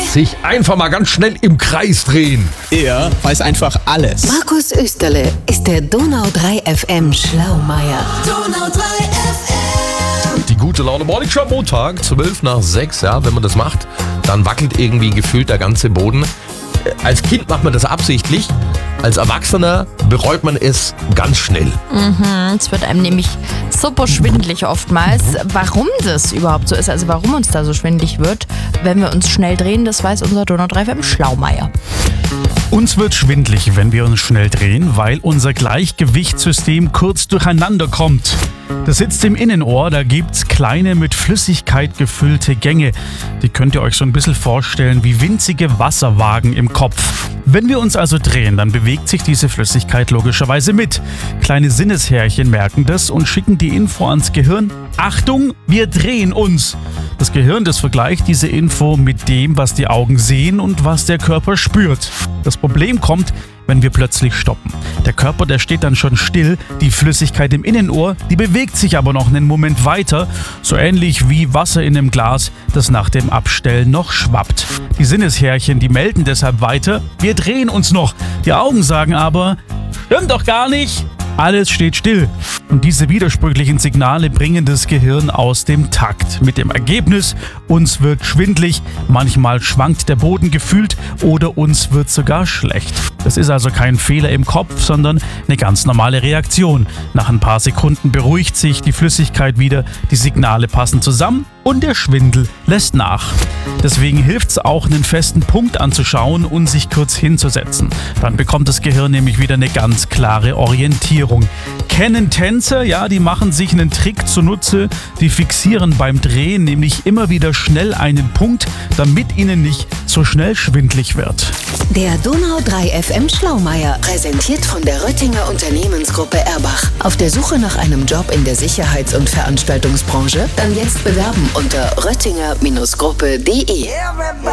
sich einfach mal ganz schnell im Kreis drehen. Er weiß einfach alles. Markus Österle ist der Donau 3 FM Schlaumeier. Donau 3 FM. Die gute Laune Morning Show Montag, 5:12, ja, wenn man das macht, dann wackelt irgendwie gefühlt der ganze Boden. Als Kind macht man das absichtlich, als Erwachsener bereut man es ganz schnell. Es wird einem nämlich super schwindelig oftmals. Warum das überhaupt so ist, also warum uns da so schwindelig wird, wenn wir uns schnell drehen, das weiß unser Donau 3 FM Schlaumeier. Uns wird schwindelig, wenn wir uns schnell drehen, weil unser Gleichgewichtssystem kurz durcheinander kommt. Das sitzt im Innenohr, da gibt's kleine mit Flüssigkeit gefüllte Gänge. Die könnt ihr euch so ein bisschen vorstellen wie winzige Wasserwagen im Kopf. Wenn wir uns also drehen, dann bewegt sich diese Flüssigkeit logischerweise mit. Kleine Sinneshärchen merken das und schicken die Info ans Gehirn. Achtung, wir drehen uns! Das Gehirn, das vergleicht diese Info mit dem, was die Augen sehen und was der Körper spürt. Das Problem kommt, wenn wir plötzlich stoppen. Der Körper, der steht dann schon still, die Flüssigkeit im Innenohr, die bewegt sich aber noch einen Moment weiter, so ähnlich wie Wasser in einem Glas, das nach dem Abstellen noch schwappt. Die Sinneshärchen, die melden deshalb weiter, wir drehen uns noch. Die Augen sagen aber, stimmt doch gar nicht. Alles steht still. Und diese widersprüchlichen Signale bringen das Gehirn aus dem Takt. Mit dem Ergebnis, uns wird schwindlig, manchmal schwankt der Boden gefühlt oder uns wird sogar schlecht. Das ist also kein Fehler im Kopf, sondern eine ganz normale Reaktion. Nach ein paar Sekunden beruhigt sich die Flüssigkeit wieder, die Signale passen zusammen und der Schwindel lässt nach. Deswegen hilft es auch, einen festen Punkt anzuschauen und sich kurz hinzusetzen. Dann bekommt das Gehirn nämlich wieder eine ganz klare Orientierung. Kennen Tänzer, ja, die machen sich einen Trick zunutze, die fixieren beim Drehen nämlich immer wieder schnell einen Punkt, damit ihnen nicht so schnell schwindlig wird. Der Donau 3 FM Schlaumeier, präsentiert von der Röttinger Unternehmensgruppe Erbach. Auf der Suche nach einem Job in der Sicherheits- und Veranstaltungsbranche? Dann jetzt bewerben unter röttinger-gruppe.de.